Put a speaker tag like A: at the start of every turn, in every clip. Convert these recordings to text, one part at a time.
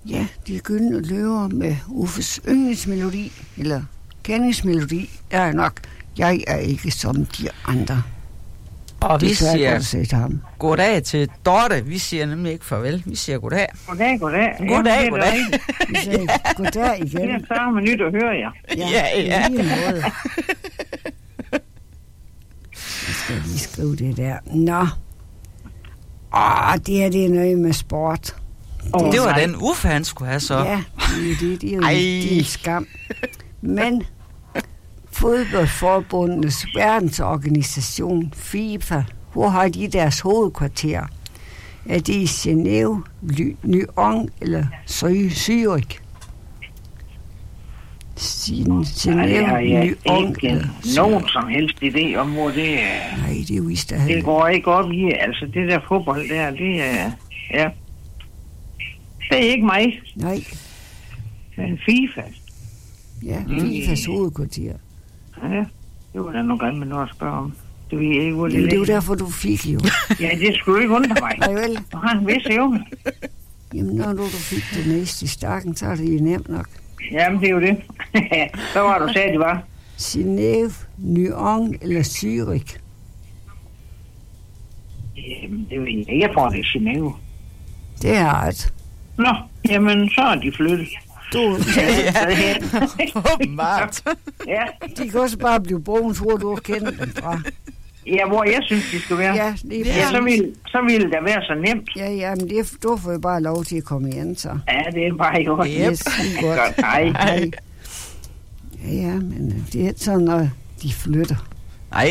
A: Ja, De Gyldne Løver med Uffes yndlingsmelodi, eller kendingsmelodi, er nok, jeg er ikke som de andre.
B: Og vi siger
A: til ham.
B: Goddag til Dorte. Vi siger nemlig ikke farvel. Vi siger goddag.
C: Goddag.
B: Goddag.
A: Vi siger goddag igen.
C: Det er så med nyt at høre jer.
B: Ja.
A: Lige måde. Jeg skal lige skrive det der. Nå. Det her det er noget med sport.
B: Det var den Uffe, han skulle have så.
A: Ja, det er jo en skam. Men fodboldforbundets verdensorganisation, FIFA, hvor har de deres hovedkvarter? Er det i Genève, Lyon eller Zürich?
C: Genève, Lyon eller nogen som helst idé om, hvor det er.
A: Nej, det er jo vist,
C: det går ikke op i, altså det der fodbold der, det er, ja. Det er ikke mig.
A: Nej.
C: Men FIFA.
A: Ja, FIFAs hovedkvarter.
C: Ja, det var da noget grimt med noget at spørge om. Det ved jeg ikke, hvor det
A: er jo derfor, du fik jo.
C: Ja, det skulle ikke undre mig.
A: Nej, vel?
C: Han vidste jo.
A: Jamen, når du fik det næste i stakken, så er det jo nemt nok.
C: Jamen, det er jo det. Så var du sagde, det var.
A: Genève, Lyon eller Zürich?
C: Jamen, det ved jeg ikke. Jeg tror, det er Genève.
A: Det er ret.
C: Nå, jamen, så er de flyttet.
B: Mart.
C: Ja.
A: De kan også bare blive brugt, hvor du kender dem fra.
C: Ja, hvor jeg synes, de skal være.
A: Ja,
C: så ville det være så nemt.
A: Ja, men du får jo bare lov til at komme igen, så.
C: Ja, det er bare jo.
A: Yes, det er godt. Hej. Ja, men det er sådan, når de flytter.
B: Nej.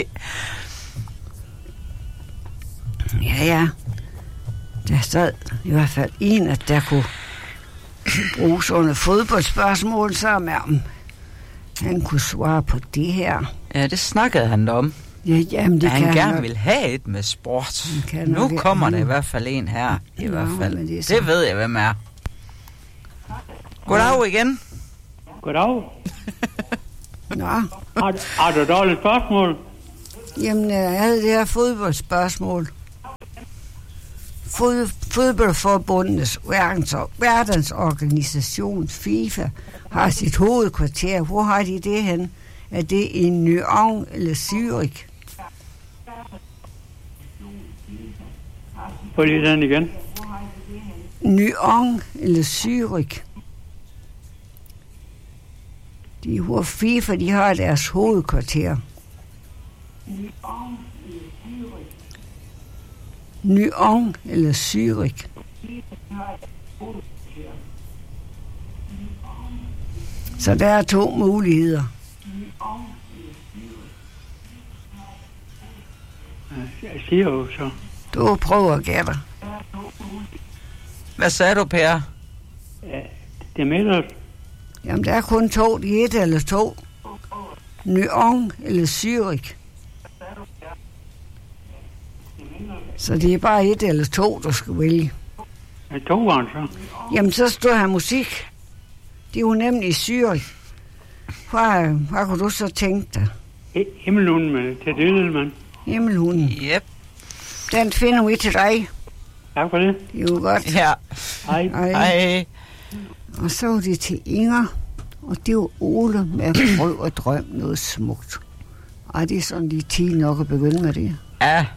A: Ja. Der sad i hvert fald en, at der kunne bruges under fodboldspørgsmål sammen med ham. Han kunne svare på det her.
B: Ja, det snakkede han om.
A: Ja, jamen det
B: han
A: kan
B: gerne vil have et med sport. Nu kommer der i hvert fald en her. I hvert fald. Det ved jeg, hvem er. Goddag igen.
D: Goddag.
A: Nå.
D: Har du dårligt spørgsmål?
A: Jamen, jeg havde det her fodboldspørgsmål. Fodboldforbundets verdensorganisation FIFA har sit hovedkvarter. Hvor har de det hen? Er det i Lyon eller Zürich?
D: Prøv lige den igen.
A: Lyon eller Zürich? De hvor FIFA, de har deres hovedkvarter. Lyon eller Zürich? Så der er 2 muligheder.
D: Jeg siger jo så.
A: Du prøver at gætte.
B: Hvad sagde du, Per?
D: Ja, det er med.
A: Jamen, der er kun 2. De 1 eller 2. Lyon eller Zürich? Så det er bare 1 eller 2, du skal vælge.
D: Ja, 2 så.
A: Jamen, så står her musik. Det er jo nemlig Zürich. Hvad kunne du så tænke dig?
D: Himmelhunden med til Dydelmann.
A: Himmelhunden?
B: Yep.
A: Den finder vi til dig.
D: Tak for det.
A: Det er jo godt.
B: Ja.
A: Hej. Og så var det til Inger. Og det var Ole med Prøv at drømme noget smukt. Det er sådan lige 10 nok at begynde med det.
B: Ja.